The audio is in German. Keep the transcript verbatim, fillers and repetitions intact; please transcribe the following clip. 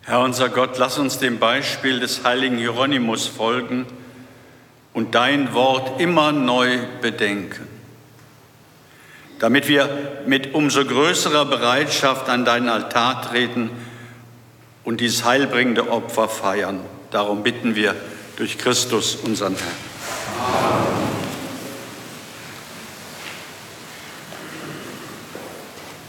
Herr unser Gott, lass uns dem Beispiel des heiligen Hieronymus folgen und dein Wort immer neu bedenken, damit wir mit umso größerer Bereitschaft an deinen Altar treten und dieses heilbringende Opfer feiern. Darum bitten wir durch Christus, unseren Herrn.